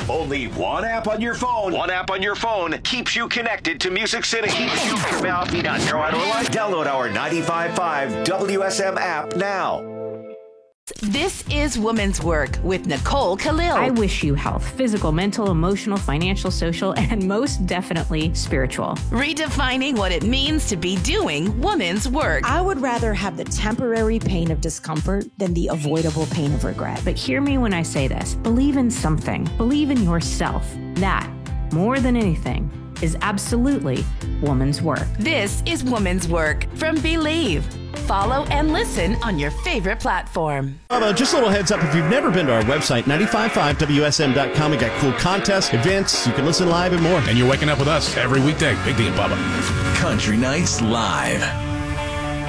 Only one app on your phone. One app on your phone keeps you connected to Music City. Download our 95.5 WSM app now. This is Woman's Work with Nicole Khalil. I wish you health, physical, mental, emotional, financial, social, and most definitely spiritual. Redefining what it means to be doing woman's work. I would rather have the temporary pain of discomfort than the avoidable pain of regret. But hear me when I say this. Believe in something. Believe in yourself. That, more than anything, is absolutely woman's work. This is Woman's Work from Believe. Follow and listen on your favorite platform. Just a little heads up, if you've never been to our website, 955WSM.com, we got cool contests, events, you can listen live and more. And you're waking up with us every weekday, Big D and Bubba. Country Nights Live.